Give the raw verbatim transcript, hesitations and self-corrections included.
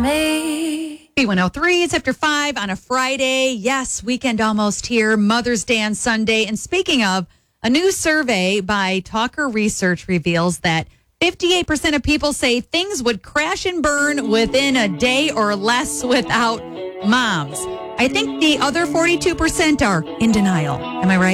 me. B one oh three, it's after five on a Friday. Yes, weekend almost here. Mother's Day on Sunday. And speaking of, a new survey by Talker Research reveals that fifty-eight percent of people say things would crash and burn within a day or less without moms. I think the other forty-two percent are in denial. Am I right?